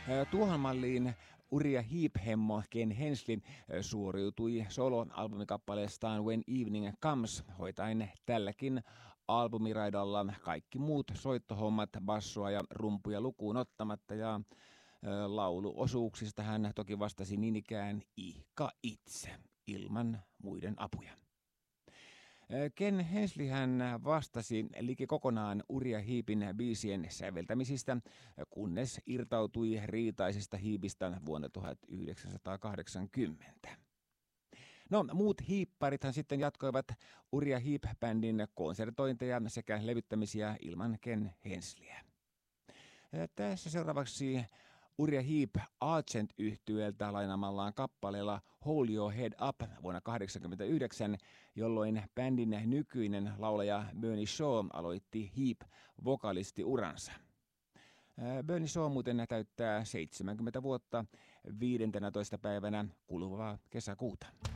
Tuohon malliin Uriah Heep-hemmo Ken Hensley suoriutui solo-albumikappaleestaan When Evening Comes, hoitaen tälläkin albumiraidalla kaikki muut soittohommat, bassoa ja rumpuja lukuun ottamatta, ja lauluosuuksista hän toki vastasi niin ikään ihka itse, ilman muiden apuja. Ken Hensley hän vastasi liki kokonaan Uriah Heepin biisien säveltämisistä, kunnes irtautui riitaisesta Heepistä vuonna 1980. No, muut hiipparithan sitten jatkoivat Uriah Heep-bändin konsertointeja sekä levyttämisiä ilman Ken Hensleyä. Tässä seuraavaksi Uriah Heep Argent-yhtyeeltä lainaamallaan kappaleella Hold Your Head Up vuonna 1989, jolloin bändin nykyinen laulaja Bernie Shaw aloitti Heep-vokalistiuransa. Bernie Shaw muuten täyttää 70 vuotta 15. päivänä kuluvaa kesäkuuta.